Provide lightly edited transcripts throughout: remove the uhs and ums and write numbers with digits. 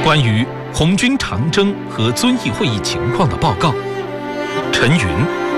关于红军长征和遵义会议情况的报告。陈云：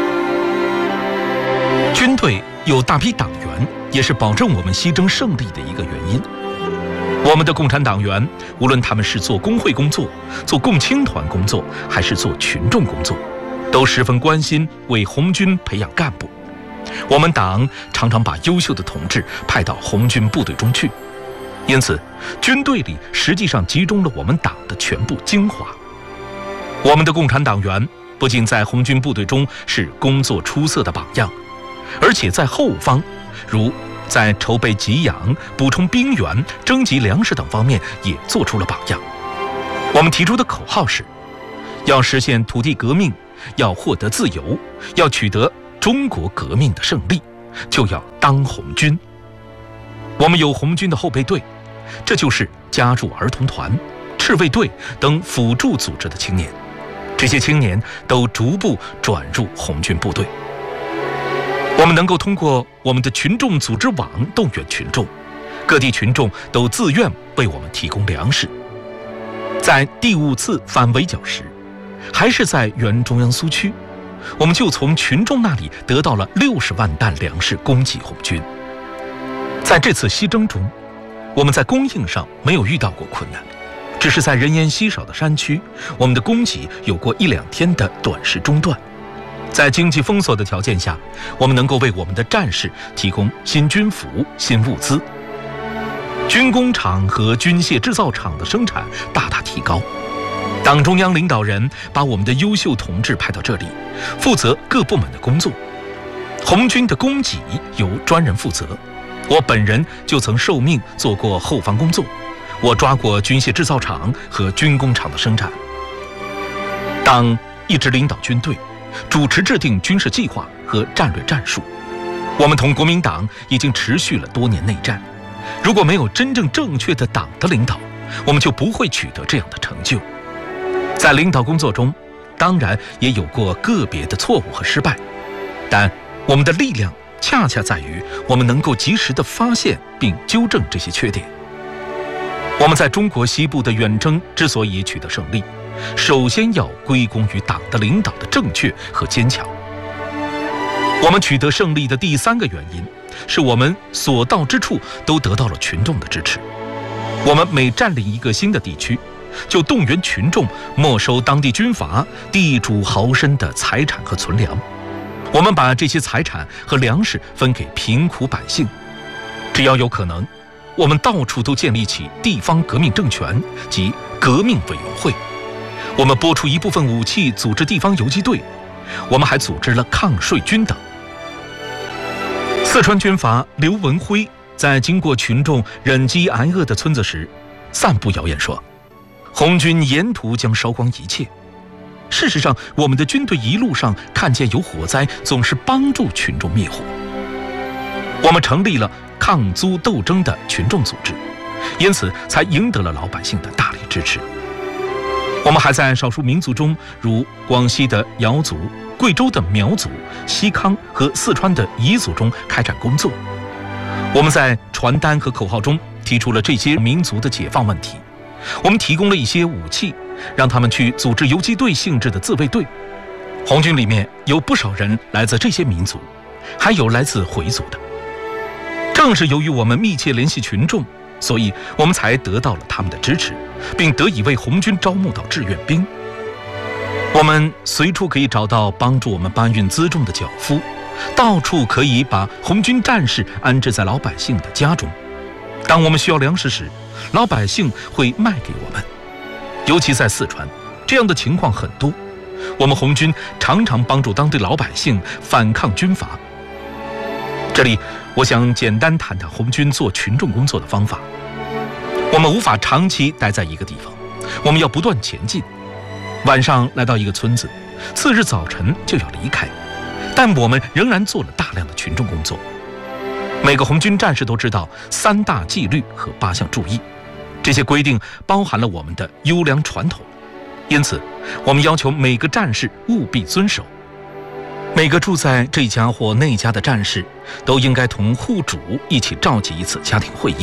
军队有大批党员，也是保证我们西征胜利的一个原因。我们的共产党员，无论他们是做工会工作、做共青团工作，还是做群众工作，都十分关心为红军培养干部。我们党常常把优秀的同志派到红军部队中去，因此军队里实际上集中了我们党的全部精华。我们的共产党员不仅在红军部队中是工作出色的榜样，而且在后方，如在筹备给养、补充兵员、征集粮食等方面也做出了榜样。我们提出的口号是：要实现土地革命，要获得自由，要取得中国革命的胜利，就要当红军。我们有红军的后备队，这就是加入儿童团、赤卫队等辅助组织的青年，这些青年都逐步转入红军部队。我们能够通过我们的群众组织网动员群众，各地群众都自愿为我们提供粮食。在第5次反围剿时，还是在原中央苏区，我们就从群众那里得到了60万担粮食供给红军。在这次西征中，我们在供应上没有遇到过困难，只是在人烟稀少的山区，我们的供给有过1-2天的短时中断。在经济封锁的条件下，我们能够为我们的战士提供新军服、新物资。军工厂和军械制造厂的生产大大提高。党中央领导人把我们的优秀同志派到这里，负责各部门的工作。红军的供给由专人负责，我本人就曾受命做过后方工作，我抓过军械制造厂和军工厂的生产。党一直领导军队，主持制定军事计划和战略战术。我们同国民党已经持续了多年内战，如果没有真正正确的党的领导，我们就不会取得这样的成就。在领导工作中，当然也有过个别的错误和失败，但我们的力量恰恰在于我们能够及时地发现并纠正这些缺点。我们在中国西部的远征之所以取得胜利，首先要归功于党的领导的正确和坚强。我们取得胜利的第3个原因，是我们所到之处都得到了群众的支持。我们每占领一个新的地区，就动员群众没收当地军阀、地主豪绅的财产和存粮。我们把这些财产和粮食分给贫苦百姓。只要有可能，我们到处都建立起地方革命政权及革命委员会。我们拨出一部分武器组织地方游击队，我们还组织了抗税军等。四川军阀刘文辉在经过群众忍饥挨饿的村子时，散布谣言说，红军沿途将烧光一切。事实上，我们的军队一路上看见有火灾，总是帮助群众灭火。我们成立了抗租斗争的群众组织，因此才赢得了老百姓的大力支持。我们还在少数民族中，如广西的瑶族、贵州的苗族、西康和四川的彝族中开展工作。我们在传单和口号中提出了这些民族的解放问题。我们提供了一些武器，让他们去组织游击队性质的自卫队。红军里面有不少人来自这些民族，还有来自回族的。正是由于我们密切联系群众，所以我们才得到了他们的支持，并得以为红军招募到志愿兵。我们随处可以找到帮助我们搬运辎重的脚夫，到处可以把红军战士安置在老百姓的家中。当我们需要粮食时，老百姓会卖给我们。尤其在四川，这样的情况很多。我们红军常常帮助当地老百姓反抗军阀。这里我想简单谈谈红军做群众工作的方法。我们无法长期待在一个地方，我们要不断前进。晚上来到一个村子，次日早晨就要离开，但我们仍然做了大量的群众工作。每个红军战士都知道3大纪律和8项注意，这些规定包含了我们的优良传统，因此我们要求每个战士务必遵守。每个住在这家或那家的战士都应该同户主一起召集一次家庭会议，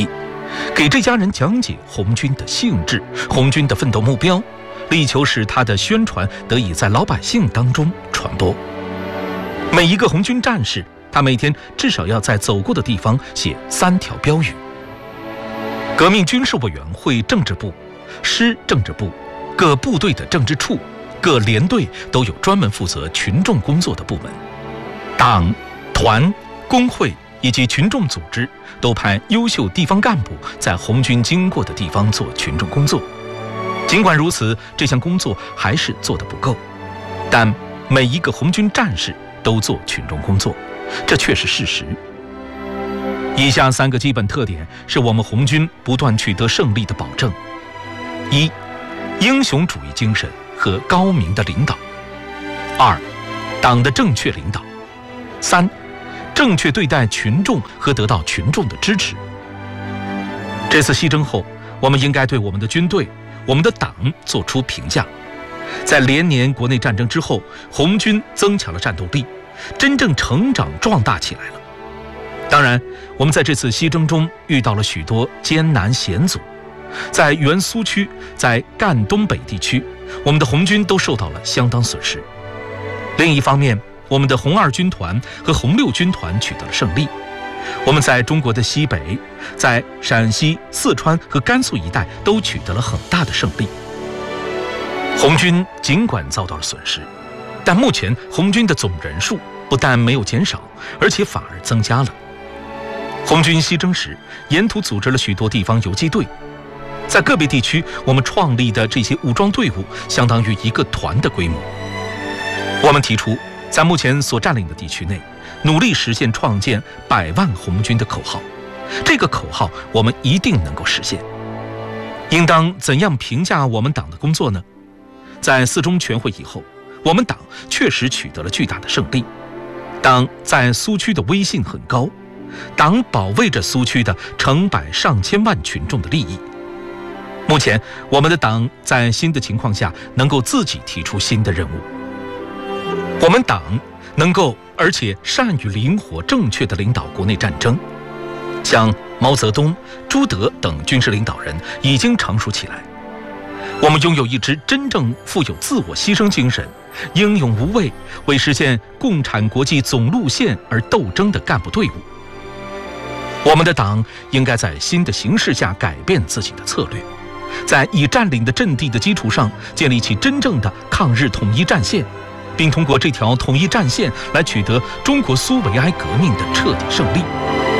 给这家人讲解红军的性质、红军的奋斗目标，力求使他的宣传得以在老百姓当中传播。每一个红军战士，他每天至少要在走过的地方写3条标语。革命军事委员会政治部、师政治部、各部队的政治处、各连队都有专门负责群众工作的部门。党、团、工会以及群众组织都派优秀地方干部在红军经过的地方做群众工作。尽管如此，这项工作还是做得不够，但每一个红军战士都做群众工作，这却是事实。以下3个基本特点是我们红军不断取得胜利的保证：一、英雄主义精神和高明的领导；二、党的正确领导；三、正确对待群众和得到群众的支持。这次西征后，我们应该对我们的军队、我们的党做出评价。在连年国内战争之后，红军增强了战斗力，真正成长壮大起来了。当然，我们在这次西征中遇到了许多艰难险阻，在原苏区、在赣东北地区，我们的红军都受到了相当损失。另一方面，我们的红2军团和红6军团取得了胜利。我们在中国的西北，在陕西、四川和甘肃一带都取得了很大的胜利。红军尽管遭到了损失，但目前红军的总人数不但没有减少，而且反而增加了。红军西征时，沿途组织了许多地方游击队，在个别地区，我们创立的这些武装队伍相当于一个团的规模。我们提出，在目前所占领的地区内，努力实现创建100万红军的口号。这个口号我们一定能够实现。应当怎样评价我们党的工作呢？在4中全会以后，我们党确实取得了巨大的胜利。党在苏区的威信很高，党保卫着苏区的成百上千万群众的利益。目前，我们的党在新的情况下能够自己提出新的任务。我们党能够而且善于灵活正确地领导国内战争，像毛泽东、朱德等军事领导人已经成熟起来。我们拥有一支真正富有自我牺牲精神、英勇无畏，为实现共产国际总路线而斗争的干部队伍。我们的党应该在新的形势下改变自己的策略，在已占领的阵地的基础上建立起真正的抗日统一战线，并通过这条统一战线来取得中国苏维埃革命的彻底胜利。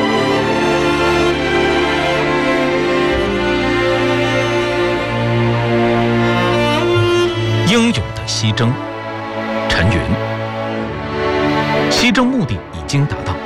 英勇的西征，陈云。西征目的已经达到。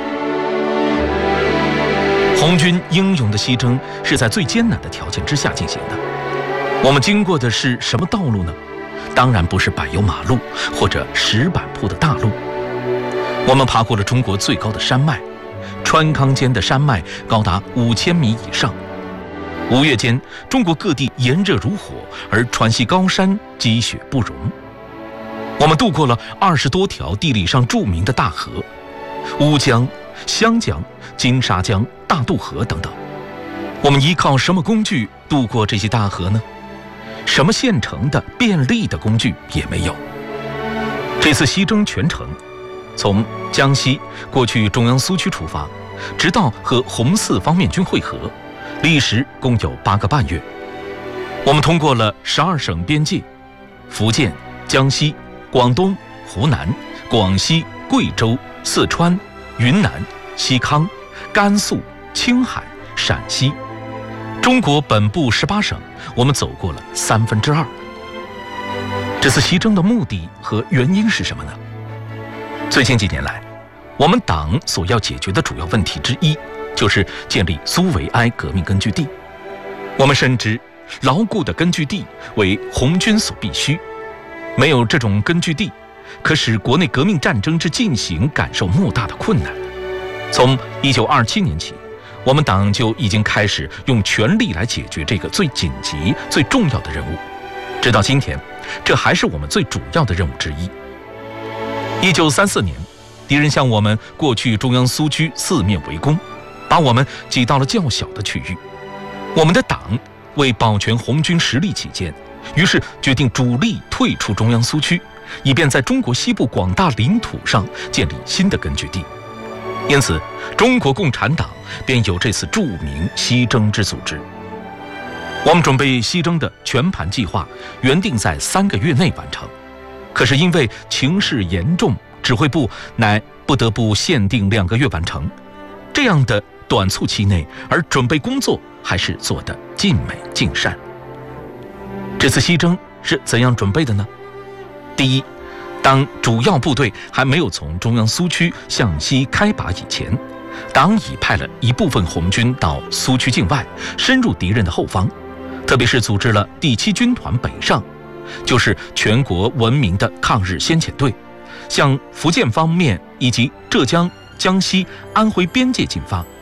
红军英勇的西征是在最艰难的条件之下进行的。我们经过的是什么道路呢？当然不是柏油马路或者石板铺的大路。我们爬过了中国最高的山脉，川康间的山脉高达5000米以上。5月间，中国各地炎热如火，而川西高山积雪不容。我们渡过了20多条地理上著名的大河，乌江、湘江、金沙江、大渡河等等。我们依靠什么工具渡过这些大河呢？什么现成的便利的工具也没有。这次西征全程，从江西过去中央苏区出发，直到和红四方面军会合，历时共有8个半月。我们通过了12省边界，福建、江西、广东、湖南、广西、贵州、四川、云南、西康、甘肃、青海、陕西。中国本部18省，我们走过了2/3。这次西征的目的和原因是什么呢？最近几年来，我们党所要解决的主要问题之一，就是建立苏维埃革命根据地。我们深知，牢固的根据地为红军所必须。没有这种根据地，可使国内革命战争之进行感受莫大的困难。从1927年起，我们党就已经开始用全力来解决这个最紧急、最重要的任务。直到今天，这还是我们最主要的任务之一。1934年，敌人向我们过去中央苏区4面围攻，把我们挤到了较小的区域。 我们的党为保全红军实力起见，于是决定主力退出中央苏区，以便在中国西部广大领土上建立新的根据地。因此，中国共产党便有这次著名西征之组织。我们准备西征的全盘计划原定在3个月内完成，可是因为情势严重，指挥部乃不得不限定2个月完成。这样的短促期内，而准备工作还是做得尽美尽善。这次西征是怎样准备的呢？第一，当主要部队还没有从中央苏区向西开拔以前，党已派了一部分红军到苏区境外，深入敌人的后方，特别是组织了第7军团北上，就是全国闻名的抗日先遣队，向福建方面以及浙江、江西、安徽边界进发，